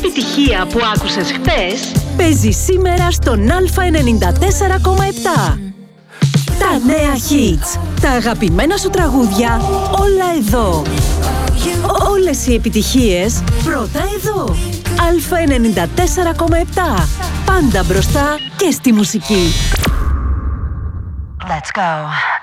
επιτυχία που άκουσες χθες παίζει σήμερα στον Α94,7. Τα νέα hits, τα αγαπημένα σου τραγούδια, όλα εδώ. Όλες οι επιτυχίες πρώτα εδώ. Α94,7. Πάντα μπροστά και στη μουσική. Let's go.